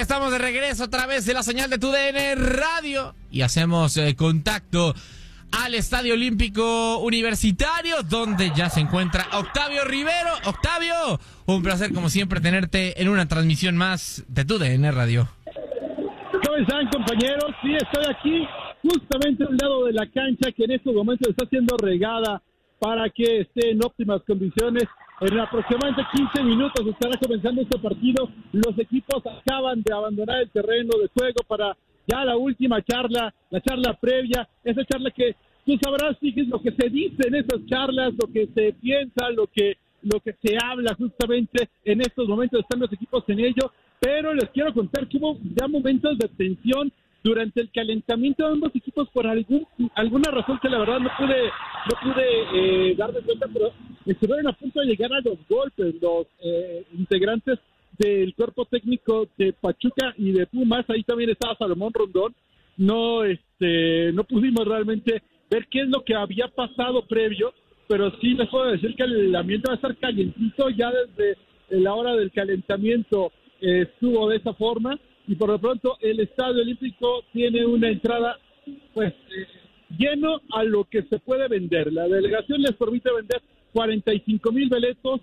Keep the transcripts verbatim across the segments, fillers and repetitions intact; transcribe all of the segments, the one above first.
Estamos de regreso a través de la señal de TUDN Radio y hacemos eh, contacto al Estadio Olímpico Universitario, donde ya se encuentra Octavio Rivero. Octavio, un placer como siempre tenerte en una transmisión más de TUDN Radio. ¿Cómo están, compañeros? Sí, estoy aquí justamente a un lado de la cancha que en estos momentos está siendo regada para que esté en óptimas condiciones. En aproximadamente quince minutos estará comenzando este partido. Los equipos acaban de abandonar el terreno de juego para ya la última charla, la charla previa, esa charla que tú sabrás, Tigres, lo que se dice en esas charlas, lo que se piensa, lo que, lo que se habla justamente en estos momentos, están los equipos en ello, pero les quiero contar que hubo ya momentos de tensión durante el calentamiento de ambos equipos por algún, alguna razón que la verdad no pude, no pude eh, darme cuenta, pero estuvieron a punto de llegar a los golpes los eh, integrantes del cuerpo técnico de Pachuca y de Pumas. Ahí también estaba Salomón Rondón. No, este, no pudimos realmente ver qué es lo que había pasado previo, pero sí les puedo decir que el ambiente va a estar calientito. Ya desde la hora del calentamiento eh, estuvo de esa forma, y por lo pronto el Estadio Olímpico tiene una entrada pues eh, lleno a lo que se puede vender. La delegación les permite vender cuarenta y cinco mil boletos.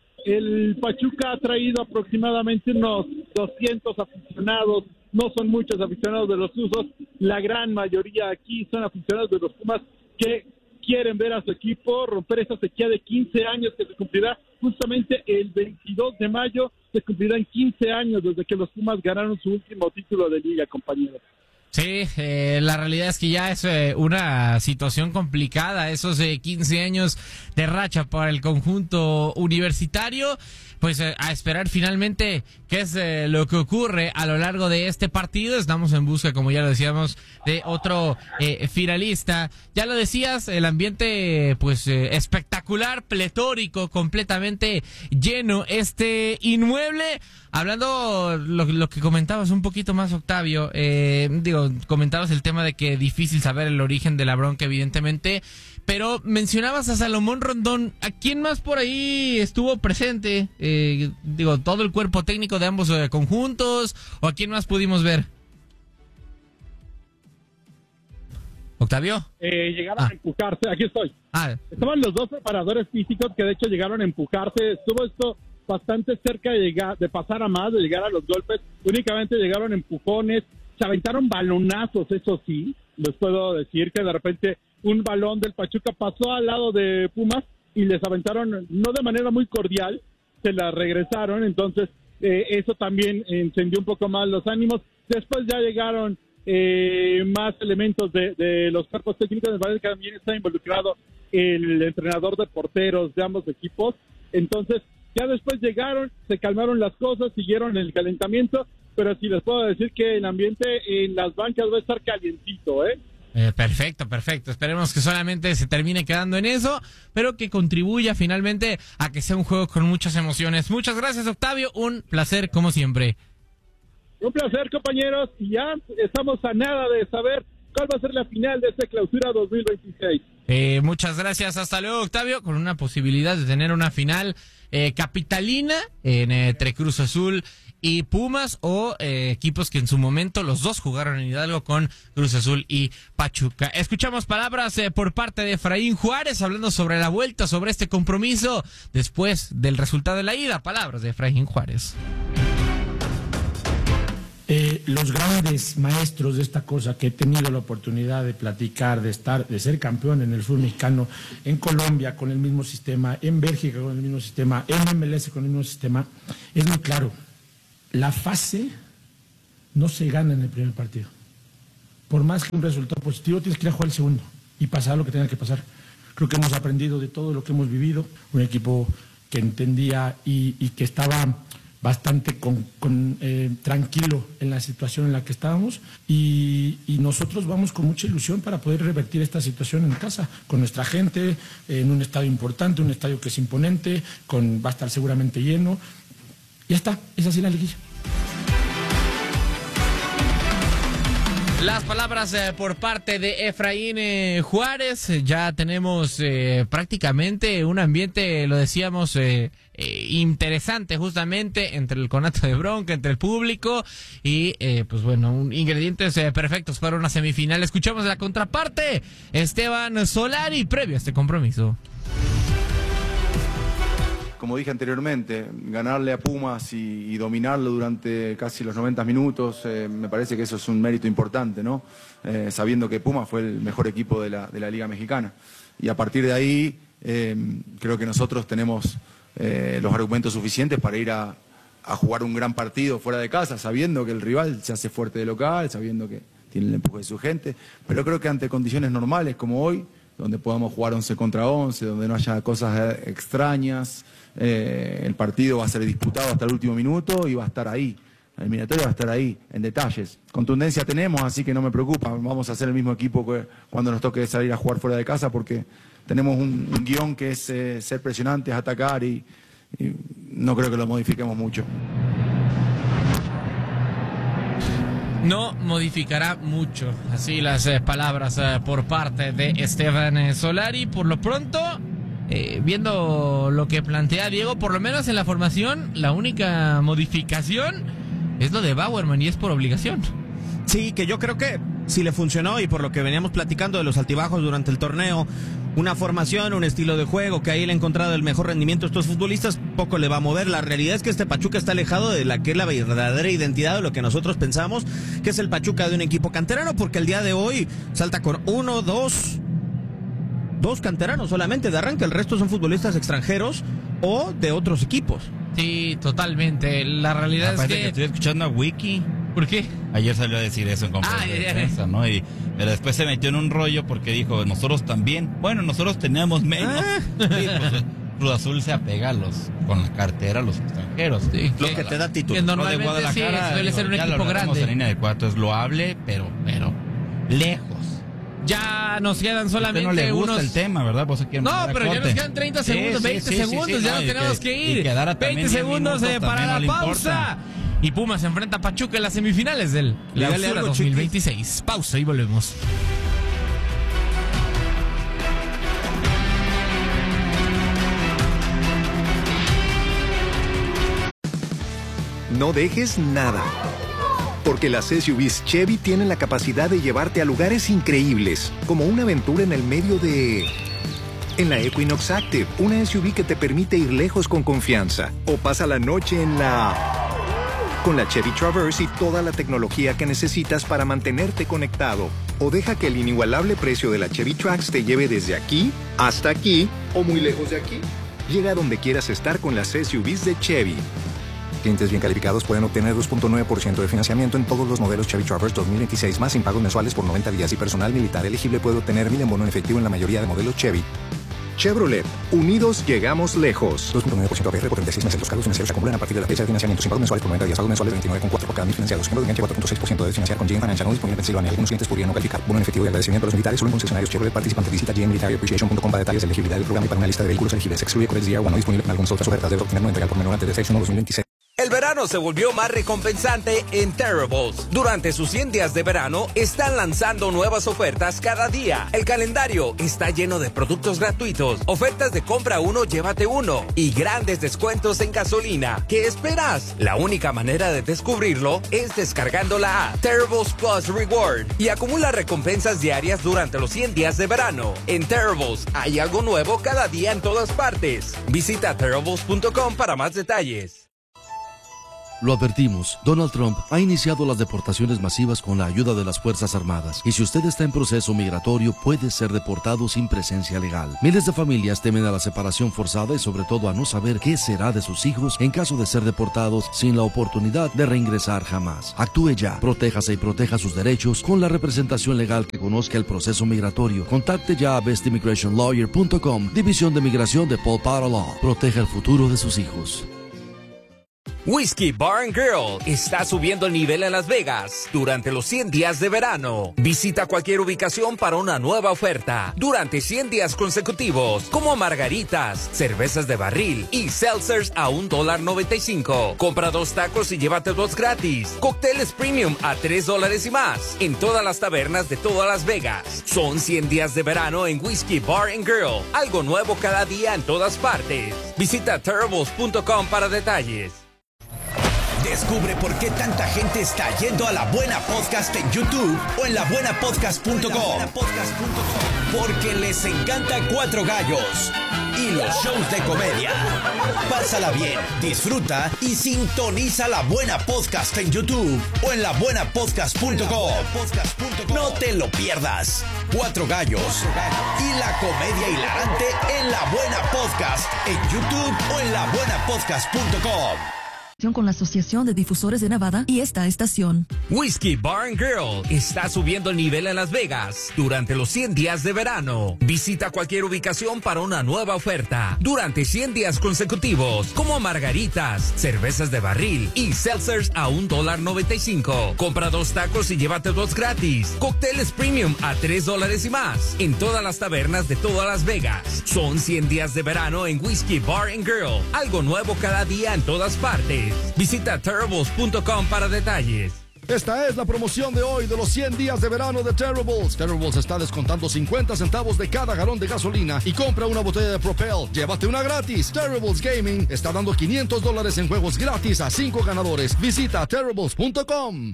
El Pachuca ha traído aproximadamente unos doscientos aficionados. No son muchos aficionados de los Tuzos, la gran mayoría aquí son aficionados de los Pumas que quieren ver a su equipo romper esa sequía de quince años que se cumplirá justamente el veintidós de mayo. Se cumplirán quince años desde que los Pumas ganaron su último título de liga, compañeros. Sí, eh, la realidad es que ya es eh, una situación complicada, esos eh, quince años de racha para el conjunto universitario. Pues eh, a esperar finalmente qué es eh, lo que ocurre a lo largo de este partido. Estamos en busca, como ya lo decíamos, de otro eh, finalista. Ya lo decías, el ambiente pues eh, espectacular, pletórico, completamente lleno este inmueble. Hablando lo, lo que comentabas un poquito más, Octavio, eh, digo, comentabas el tema de que difícil saber el origen de la bronca, evidentemente, pero mencionabas a Salomón Rondón. ¿A quién más por ahí estuvo presente? Eh, digo, todo el cuerpo técnico de ambos eh, conjuntos, ¿o a quién más pudimos ver? ¿Octavio? Eh, llegaron ah. a empujarse, aquí estoy. Ah. Estaban los dos preparadores físicos que de hecho llegaron a empujarse. Estuvo esto bastante cerca de llegar, de pasar a más, de llegar a los golpes. Únicamente llegaron empujones, se aventaron balonazos, eso sí. Les puedo decir que de repente un balón del Pachuca pasó al lado de Pumas y les aventaron, no de manera muy cordial, se la regresaron. Entonces eh, eso también encendió un poco más los ánimos. Después ya llegaron eh, más elementos de, de los cuerpos técnicos. Me parece que también está involucrado el entrenador de porteros de ambos equipos. Entonces ya después llegaron, se calmaron las cosas, siguieron el calentamiento, pero sí les puedo decir que el ambiente en las bancas va a estar calientito, ¿eh? Eh, perfecto, perfecto. Esperemos que solamente se termine quedando en eso, pero que contribuya finalmente a que sea un juego con muchas emociones. Muchas gracias, Octavio. Un placer, como siempre. Un placer, compañeros. Y ya estamos a nada de saber cuál va a ser la final de esta clausura dos mil veintiséis. Eh, muchas gracias. Hasta luego, Octavio, con una posibilidad de tener una final eh, capitalina en, eh, entre Cruz Azul y Pumas, o eh, equipos que en su momento los dos jugaron en Hidalgo con Cruz Azul y Pachuca. Escuchamos palabras eh, por parte de Efraín Juárez hablando sobre la vuelta, sobre este compromiso después del resultado de la ida. Palabras de Efraín Juárez. Eh, los grandes maestros de esta cosa que he tenido la oportunidad de platicar, de estar, de ser campeón en el fútbol mexicano, en Colombia con el mismo sistema, en Bélgica con el mismo sistema, en M L S con el mismo sistema, es muy claro. La fase no se gana en el primer partido. Por más que un resultado positivo, tienes que ir a jugar el segundo y pasar lo que tenga que pasar. Creo que hemos aprendido de todo lo que hemos vivido. Un equipo que entendía y, y que estaba bastante con, con, eh, tranquilo en la situación en la que estábamos, y, y nosotros vamos con mucha ilusión para poder revertir esta situación en casa, con nuestra gente, en un estadio importante, un estadio que es imponente, con, va a estar seguramente lleno. Ya está, es así la liguilla. Las palabras eh, por parte de Efraín eh, Juárez. Ya tenemos eh, prácticamente un ambiente, lo decíamos, eh, eh, interesante justamente entre el conato de bronca, entre el público y eh, pues bueno, un, ingredientes eh, perfectos para una semifinal. Escuchamos la contraparte, Esteban Solari, previo a este compromiso. Como dije anteriormente, ganarle a Pumas y, y dominarlo durante casi los noventa minutos, eh, me parece que eso es un mérito importante, ¿no? Eh, sabiendo que Pumas fue el mejor equipo de la, de la Liga Mexicana. Y a partir de ahí, eh, creo que nosotros tenemos eh, los argumentos suficientes para ir a, a jugar un gran partido fuera de casa, sabiendo que el rival se hace fuerte de local, sabiendo que tiene el empuje de su gente. Pero creo que ante condiciones normales como hoy, donde podamos jugar once contra once, donde no haya cosas extrañas, Eh, el partido va a ser disputado hasta el último minuto y va a estar ahí. El eliminatorio va a estar ahí, en detalles. Contundencia tenemos, así que no me preocupa. Vamos a ser el mismo equipo que cuando nos toque salir a jugar fuera de casa, porque tenemos un, un guión que es eh, ser presionantes, atacar y, y no creo que lo modifiquemos mucho. No modificará mucho. Así las eh, palabras eh, por parte de Esteban eh, Solari. Por lo pronto, Eh, viendo lo que plantea Diego, por lo menos en la formación, la única modificación es lo de Bauerman y es por obligación. Sí, que yo creo que si le funcionó y por lo que veníamos platicando de los altibajos durante el torneo, una formación, un estilo de juego, que ahí le ha encontrado el mejor rendimiento a estos futbolistas, poco le va a mover. La realidad es que este Pachuca está alejado de la que es la verdadera identidad de lo que nosotros pensamos que es el Pachuca de un equipo canterano, porque el día de hoy salta con uno, dos... Dos canteranos solamente de arranque, el resto son futbolistas extranjeros o de otros equipos. Sí, totalmente. La realidad Aparte es que... que estoy escuchando a Wiki. ¿Por qué? Ayer salió a decir eso en conferencia ah, de ya, ya. prensa, ¿no? Y, pero después se metió en un rollo porque dijo, nosotros también. Bueno, nosotros teníamos menos. Ah. Sí, pues, Cruz Azul se apega a los, con la cartera a los extranjeros. Sí, Lo que, que te da título. que normalmente Lo de Guadalajara, sí, suele digo, ser un ya equipo lo hablaremos grande. en línea de cuatro, es loable, pero, pero lejos. Ya nos quedan A usted solamente no le gusta unos... el tema, ¿verdad? Vos quieren No, mandar a pero ya corte. nos quedan treinta Sí, segundos, sí, veinte sí, sí, segundos, sí, ya no, nos y tenemos que, que ir. y quedara también veinte diez segundos minutos, eh, para también la no le pausa. importa. Y Pumas se enfrenta a Pachuca en las semifinales del Dígale Clausura algo, dos mil veintiséis. Pausa y volvemos. No dejes nada, porque las S U Vs Chevy tienen la capacidad de llevarte a lugares increíbles, como una aventura en el medio de... En la Equinox Active, una S U V que te permite ir lejos con confianza. O pasa la noche en la... Con la Chevy Traverse y toda la tecnología que necesitas para mantenerte conectado. O deja que el inigualable precio de la Chevy Trax te lleve desde aquí hasta aquí o muy lejos de aquí. Llega a donde quieras estar con las S U Vs de Chevy. Clientes bien calificados pueden obtener dos punto nueve por ciento de financiamiento en todos los modelos Chevy Traverse dos mil veintiséis más sin pagos mensuales por noventa días y personal militar elegible puede obtener mil en bono en efectivo en la mayoría de modelos Chevy. Chevrolet. Unidos llegamos lejos. dos punto nueve por ciento A P R por treinta y seis meses. Los cargos financieros se acumulan a partir de la fecha de financiamiento sin pagos mensuales por noventa días. Pagos mensuales veintinueve coma cuatro por cada mil financiados. Ejemplo de enganche cuatro punto seis por ciento de financiar con G M Financial no disponible en Pensilvania. Algunos clientes podrían no calificar. Bono en efectivo y agradecimiento a los militares solo en concesionarios Chevrolet participantes. Visita g m military appreciation punto com para detalles de elegibilidad del programa y para una lista de vehículos elegibles. Excluye Corex Día uno no disponible en algunas otras ofertas. Debe obtener no entregar por menor antes de seis uno dos mil veintiséis. El verano se volvió más recompensante en Terribles. Durante sus cien días de verano, están lanzando nuevas ofertas cada día. El calendario está lleno de productos gratuitos, ofertas de compra uno, llévate uno y grandes descuentos en gasolina. ¿Qué esperas? La única manera de descubrirlo es descargando la app Terribles Plus Reward y acumula recompensas diarias durante los cien días de verano. En Terribles hay algo nuevo cada día en todas partes. Visita terribles punto com para más detalles. Lo advertimos, Donald Trump ha iniciado las deportaciones masivas con la ayuda de las Fuerzas Armadas. Y si usted está en proceso migratorio, puede ser deportado sin presencia legal. Miles de familias temen a la separación forzada y sobre todo a no saber qué será de sus hijos en caso de ser deportados sin la oportunidad de reingresar jamás. Actúe ya, protéjase y proteja sus derechos con la representación legal que conozca el proceso migratorio. Contacte ya a best immigration lawyer punto com, División de Migración de Paul Potter Law. Proteja el futuro de sus hijos. Whiskey Bar and Grill está subiendo el nivel en Las Vegas durante los cien días de verano. Visita cualquier ubicación para una nueva oferta durante cien días consecutivos, como margaritas, cervezas de barril y seltzers a un dólar noventa y cinco. Compra dos tacos y llévate dos gratis. Cócteles premium a tres dólares y más en todas las tabernas de todas Las Vegas. Son cien días de verano en Whiskey Bar and Grill. Algo nuevo cada día en todas partes. Visita terribles punto com para detalles. Descubre por qué tanta gente está yendo a La Buena Podcast en YouTube o en la buena podcast punto com. Porque les encanta Cuatro Gallos y los shows de comedia. Pásala bien, disfruta y sintoniza La Buena Podcast en YouTube o en la buena podcast punto com. No te lo pierdas. Cuatro Gallos y la comedia hilarante en La Buena Podcast en YouTube o en la buena podcast punto com. Con la Asociación de Difusores de Nevada y esta estación. Whiskey Bar and Grill está subiendo el nivel en Las Vegas durante los cien días de verano. Visita cualquier ubicación para una nueva oferta durante cien días consecutivos, como margaritas, cervezas de barril y seltzers a un dólar noventa y cinco. Compra dos tacos y llévate dos gratis. Cócteles premium a tres dólares y más en todas las tabernas de todas Las Vegas. Son cien días de verano en Whiskey Bar and Grill. Algo nuevo cada día en todas partes. Visita terribles punto com para detalles. Esta es la promoción de hoy de los cien días de verano de Terribles. Terribles está descontando cincuenta centavos de cada galón de gasolina y compra una botella de Propel. Llévate una gratis. Terribles Gaming está dando quinientos dólares en juegos gratis a cinco ganadores. Visita terribles punto com.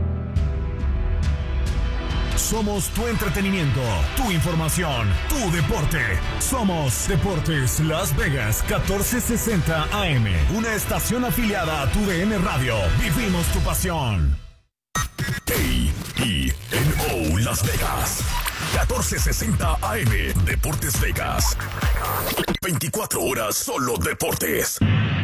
Somos tu entretenimiento, tu información, tu deporte. Somos Deportes Las Vegas catorce sesenta A M, una estación afiliada a tu D N Radio. Vivimos tu pasión. K I N O Las Vegas catorce sesenta A M, Deportes Vegas. veinticuatro horas solo deportes.